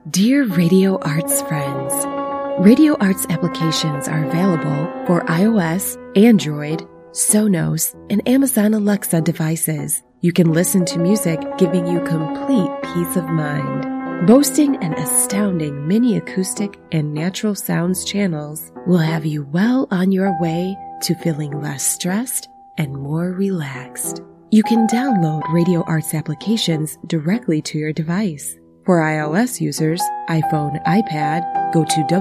Dear Radio Arts friends, Radio Arts applications are available for iOS, Android, Sonos, and Amazon Alexa devices. You can listen to music giving you complete peace of mind. Boasting an astounding mini acoustic and natural sounds channels will have you well on your way to feeling less stressed and more relaxed. You can download Radio Arts applications directly to your device. For iOS users, iPhone, iPad, go to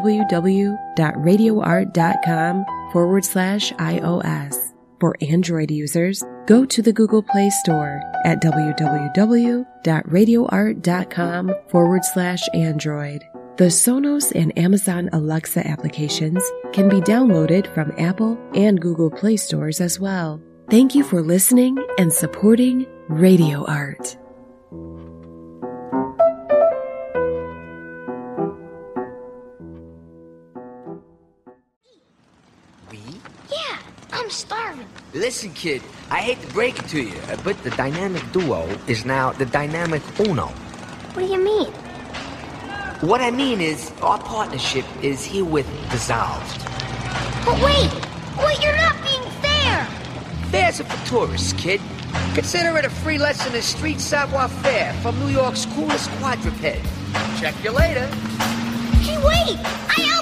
www.radioart.com/iOS. For Android users, go to the Google Play Store at www.radioart.com/Android. The Sonos and Amazon Alexa applications can be downloaded from Apple and Google Play stores as well. Thank you for listening and supporting Radio Art. Yeah, I'm starving. Listen, kid, I hate to break it to you, but the dynamic duo is now the dynamic uno. What do you mean? What I mean is, our partnership is herewith dissolved. But wait, you're not being fair. Fares are for tourists, kid. Consider it a free lesson in street savoir-faire from New York's coolest quadruped. Check you later. Hey, wait, I